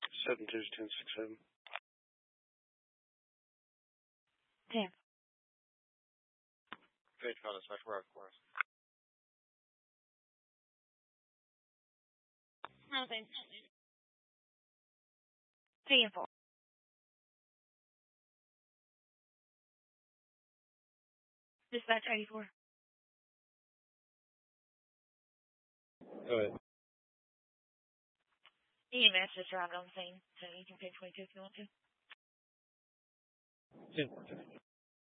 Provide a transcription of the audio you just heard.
721067. 10. Good, fellas. Much work for us. Nothing. 3 and 4. Dispatch 84. Go ahead. EMS just arrived on the scene, so you can pick 22 if you want to. 10.